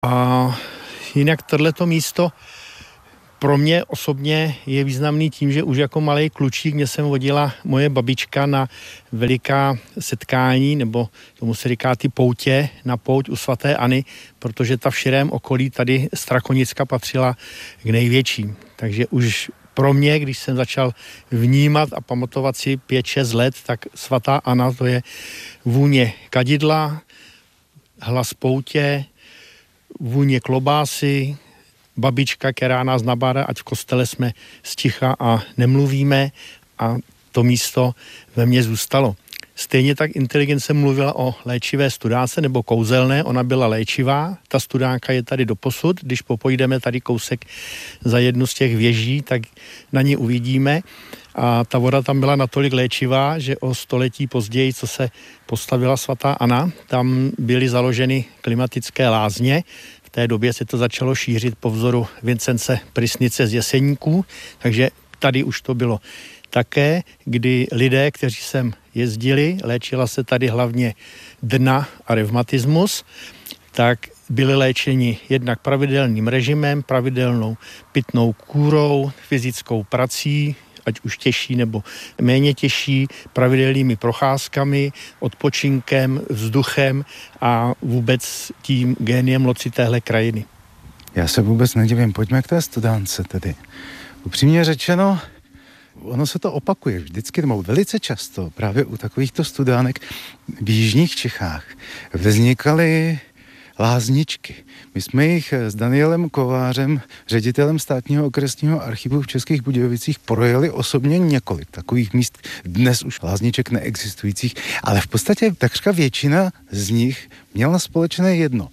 A jinak tohleto místo pro mě osobně je významný tím, že už jako malej klučík mě sem vodila moje babička na veliká setkání, nebo tomu se říká ty poutě, na pouť u svaté Anny, protože ta v širém okolí tady Strakonicka patřila k největším. Takže už pro mě, když jsem začal vnímat a pamatovat si 5-6 let, tak svatá Anna to je vůně kadidla, hlas poutě, vůně klobásy, babička, která nás nabádá, ať v kostele jsme sticha a nemluvíme, a to místo ve mně zůstalo. Stejně tak inteligence mluvila o léčivé studánce nebo kouzelné, ona byla léčivá, ta studánka je tady doposud, když popojdeme tady kousek za jednu z těch věží, tak na ní uvidíme. A ta voda tam byla natolik léčivá, že o století později, co se postavila svatá Anna, tam byly založeny klimatické lázně. V té době se to začalo šířit po vzoru Vincence Prysnice z Jeseníků, takže tady už to bylo také, kdy lidé, kteří sem jezdili, léčila se tady hlavně dna a revmatismus, tak byli léčeni jednak pravidelným režimem, pravidelnou pitnou kůrou, fyzickou prací, ať už těžší nebo méně těžší, pravidelnými procházkami, odpočinkem, vzduchem a vůbec tím géniem loci téhle krajiny. Já se vůbec nedivím, pojďme k té studánce tedy. Upřímně řečeno, ono se to opakuje vždycky, nebo velice často, právě u takovýchto studánek v jižních Čechách vznikaly lázničky. My jsme jich s Danielem Kovářem, ředitelem Státního okresního archivu v Českých Budějovicích, projeli osobně několik takových míst, dnes už lázniček neexistujících, ale v podstatě takřka většina z nich měla společné jedno.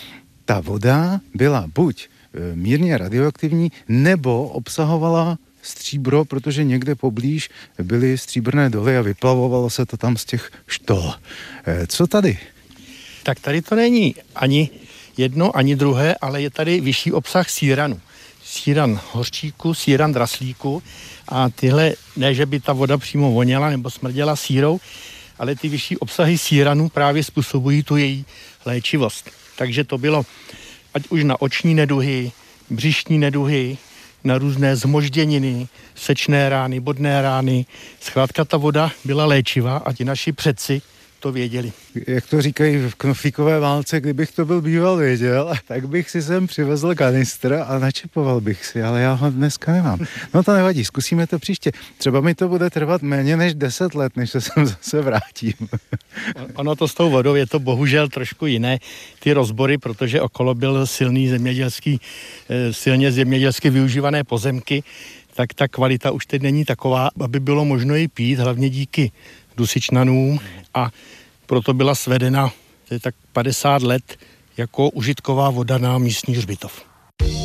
Ta voda byla buď mírně radioaktivní, nebo obsahovala stříbro, protože někde poblíž byly stříbrné doly a vyplavovalo se to tam z těch štol. Co tady? Tak tady to není ani jedno, ani druhé, ale je tady vyšší obsah síranu. Síran hořčíku, síran draslíku a tyhle, ne, že by ta voda přímo voněla nebo smrděla sírou, ale ty vyšší obsahy síranu právě způsobují tu její léčivost. Takže to bylo ať už na oční neduhy, břišní neduhy, na různé zmožděniny, sečné rány, bodné rány. Zkrátka ta voda byla léčivá a ti naši předci to věděli. Jak to říkají v knoflíkové válce, kdybych to byl býval věděl, tak bych si sem přivezl kanistr a načepoval bych si, ale já ho dneska nemám. No to nevadí, zkusíme to příště. Třeba mi to bude trvat méně než 10 let, než se sem zase vrátím. Ono to s tou vodou je to bohužel trošku jiné, ty rozbory, protože okolo byl silně zemědělsky využívané pozemky, tak ta kvalita už teď není taková, aby bylo možno ji pít, hlavně díky dusičnanům, a proto byla svedena, to je tak 50 let, jako užitková voda na místní hřbitov.